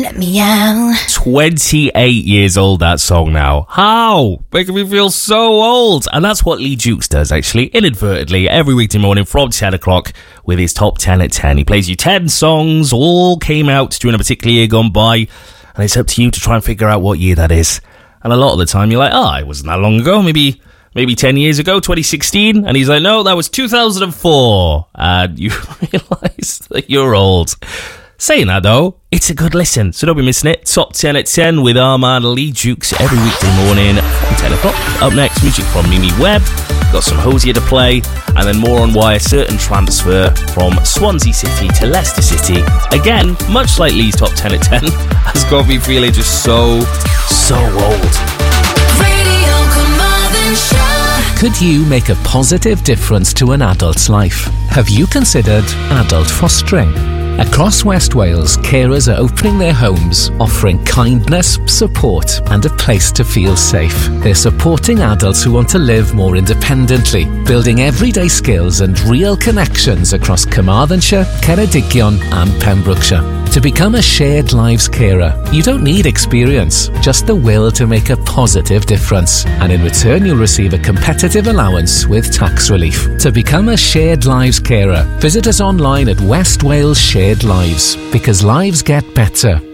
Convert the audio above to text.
Let me out. 28 years old, that song now. How? Making me feel so old. And that's what Lee Dukes does, actually, inadvertently, every weekday morning from 10 o'clock with his top 10 at 10. He plays you 10 songs, all came out during a particular year gone by, and it's up to you to try and figure out what year that is. And a lot of the time, you're like, it wasn't that long ago, maybe 10 years ago, 2016. And he's like, no, that was 2004. And you realise that you're old. Saying that, though, it's a good listen, so don't be missing it. Top 10 at 10 with our man Lee Dukes every weekday morning from 10 o'clock. Up next, music from Mimi Webb. Got some Hosier to play, and then more on why a certain transfer from Swansea City to Leicester City, again, much like Lee's top 10 at 10, has got me feeling just so old. Could you make a positive difference to an adult's life? Have you considered adult fostering? Across West Wales, carers are opening their homes, offering kindness, support and a place to feel safe. They're supporting adults who want to live more independently, building everyday skills and real connections across Carmarthenshire, Ceredigion and Pembrokeshire. To become a Shared Lives carer, you don't need experience, just the will to make a positive difference. And in return, you'll receive a competitive allowance with tax relief. To become a Shared Lives carer, visit us online at West Wales Shared Lives, because lives get better